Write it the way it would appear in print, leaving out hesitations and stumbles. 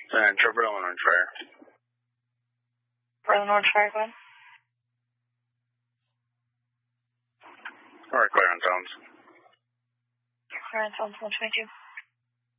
Trevor Illinois Fire. Illinois Fire, go ahead. Alright, clear on Towns. Clear on Towns 122.